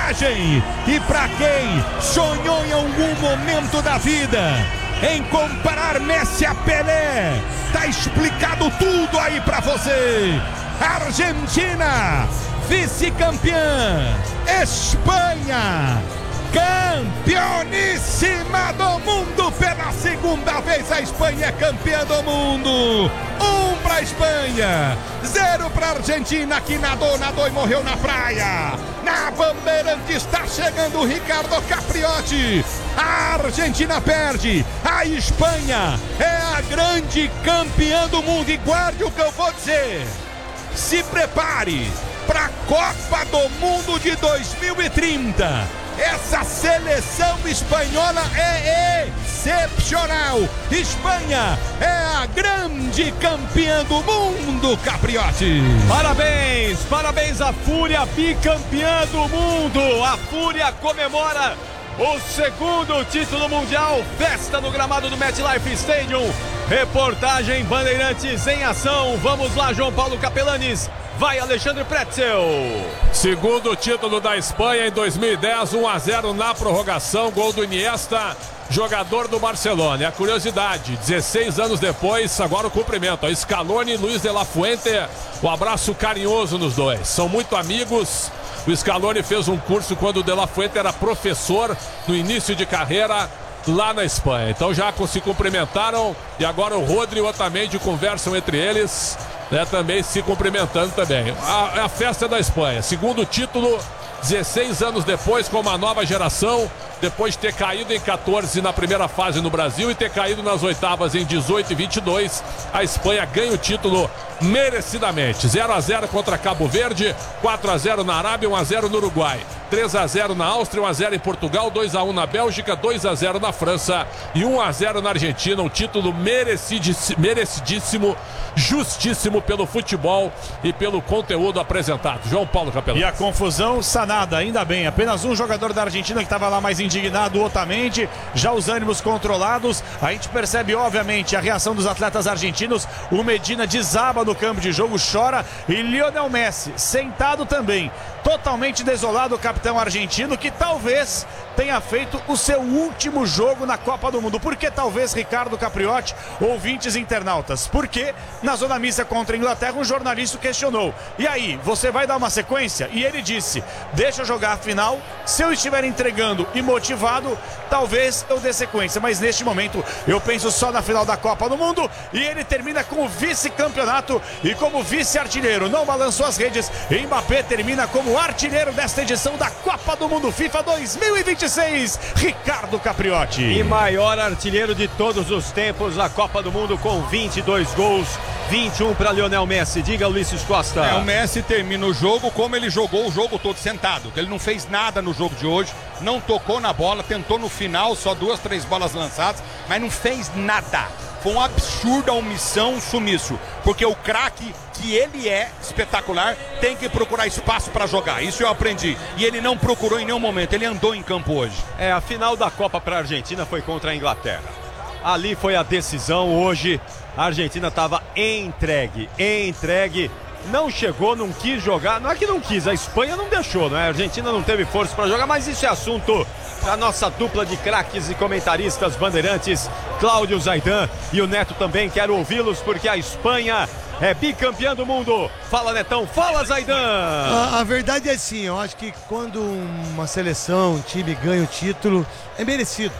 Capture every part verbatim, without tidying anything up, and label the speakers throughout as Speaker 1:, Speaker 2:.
Speaker 1: coragem. E para quem sonhou em algum momento da vida em comparar Messi a Pelé, tá explicado tudo aí para você. Argentina, vice-campeã. Espanha, campeoníssima do mundo. Pela segunda vez a Espanha é campeã do mundo. Um pra Espanha, zero pra Argentina, que nadou, nadou e morreu na praia. Na Bandeirante está chegando o Ricardo Capriotti. A Argentina perde, a Espanha é a grande campeã do mundo. E guarde o que eu vou dizer, se prepare para a Copa do Mundo de dois mil e trinta. Essa seleção espanhola é excepcional. Espanha é a grande campeã do mundo, Capriotti.
Speaker 2: Parabéns, parabéns à Fúria, bicampeã do mundo. A Fúria comemora o segundo título mundial. Festa no gramado do MetLife Stadium. Reportagem Bandeirantes em ação. Vamos lá, João Paulo Capelanes. Vai, Alexandre Pretzel.
Speaker 3: Segundo título da Espanha em dois mil e dez, um a zero na prorrogação, gol do Iniesta, jogador do Barcelona. E a curiosidade, dezesseis anos depois, agora o cumprimento, a Scaloni e Luis de la Fuente, o abraço carinhoso nos dois. São muito amigos. O Scaloni fez um curso quando o de la Fuente era professor no início de carreira lá na Espanha. Então já se cumprimentaram e agora o Rodri e o Otamendi conversam entre eles, né, também se cumprimentando também. A, a festa da Espanha, segundo título, dezesseis anos depois, com uma nova geração, depois de ter caído em quatorze na primeira fase no Brasil e ter caído nas oitavas em dezoito e vinte e dois, a Espanha ganha o título merecidamente. zero a zero contra Cabo Verde, quatro a zero na Arábia, um a zero no Uruguai, três a zero na Áustria, um a zero em Portugal, dois a um na Bélgica, dois a zero na França e um a zero na Argentina. Um título merecidíssimo, merecidíssimo, justíssimo pelo futebol e pelo conteúdo apresentado. João Paulo Capelão.
Speaker 4: E a confusão sanada, ainda bem. Apenas um jogador da Argentina que estava lá mais indignado, o Otamendi. Já os ânimos controlados. A gente percebe, obviamente, a reação dos atletas argentinos. O Medina desaba no campo de jogo, chora. E Lionel Messi, sentado também, totalmente desolado, o capitão argentino, que talvez tenha feito o seu último jogo na Copa do Mundo. Por que talvez, Ricardo Capriotti, ouvintes internautas? Porque na zona mista contra a Inglaterra, um jornalista questionou: e aí, você vai dar uma sequência? E ele disse: deixa eu jogar a final, se eu estiver entregando e motivado, talvez eu dê sequência, mas neste momento eu penso só na final da Copa do Mundo. E ele termina com o vice-campeonato e como vice-artilheiro. Não balançou as redes. Mbappé termina como artilheiro desta edição da Copa do Mundo FIFA dois mil e vinte e seis, Ricardo Capriotti.
Speaker 2: E maior artilheiro de todos os tempos na Copa do Mundo, com vinte e dois gols, vinte e um para Lionel Messi. Diga, Ulisses Costa.
Speaker 5: É, o Messi termina o jogo como ele jogou o jogo todo, sentado. Ele não fez nada no jogo de hoje, não tocou na bola, tentou no final, só duas, três bolas lançadas, mas não fez nada. Foi um absurdo a omissão, um sumiço, porque o craque que ele é espetacular tem que procurar espaço para jogar. Isso eu aprendi. E ele não procurou em nenhum momento, ele andou em campo hoje.
Speaker 2: É, a final da Copa para a Argentina foi contra a Inglaterra. Ali foi a decisão. Hoje a Argentina estava entregue, entregue. Não chegou, não quis jogar. Não é que não quis, a Espanha não deixou, né? A Argentina não teve força para jogar, mas isso é assunto da nossa dupla de craques e comentaristas bandeirantes, Cláudio Zaidan e o Neto também. Quero ouvi-los porque a Espanha é bicampeã do mundo. Fala, Netão, fala, Zaidan.
Speaker 6: A, a verdade é assim, eu acho que quando uma seleção, um time ganha o título, é merecido,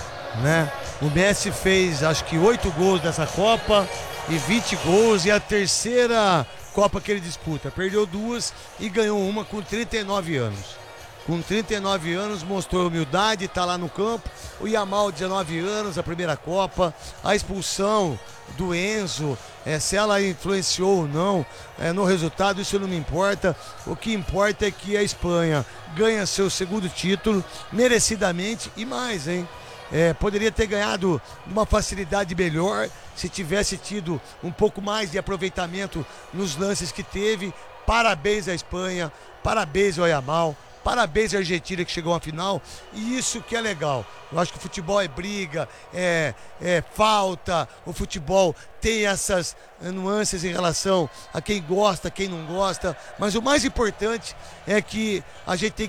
Speaker 6: né? O Messi fez, acho que oito gols nessa Copa e vinte gols, e a terceira Copa que ele disputa. Perdeu duas e ganhou uma com trinta e nove anos. Com trinta e nove anos, mostrou humildade, está lá no campo. O Yamal, dezenove anos, a primeira Copa. A expulsão do Enzo, é, se ela influenciou ou não é, no resultado, isso não me importa. O que importa é que a Espanha ganha seu segundo título, merecidamente, e mais, hein? É, poderia ter ganhado uma facilidade melhor se tivesse tido um pouco mais de aproveitamento nos lances que teve. Parabéns à Espanha, parabéns ao Yamal, parabéns à Argentina que chegou à final. E isso que é legal. Eu acho que o futebol é briga, é, é falta, o futebol tem essas nuances em relação a quem gosta, quem não gosta, mas o mais importante é que a gente tem